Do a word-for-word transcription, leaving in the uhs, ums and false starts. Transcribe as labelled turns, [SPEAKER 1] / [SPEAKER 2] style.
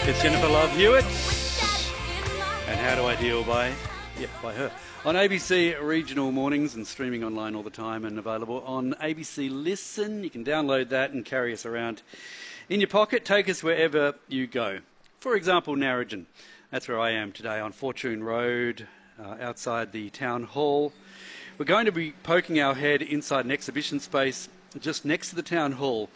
[SPEAKER 1] It's Jennifer Love Hewitt. And How Do I Deal by, yeah, by her. On A B C Regional Mornings and streaming online all the time and available on A B C Listen. You can download that and carry us around in your pocket. Take us wherever you go. For example, Narrogin. That's where I am today on Fortune Road, uh, outside the Town Hall. We're going to be poking our head inside an exhibition space just next to the Town Hall.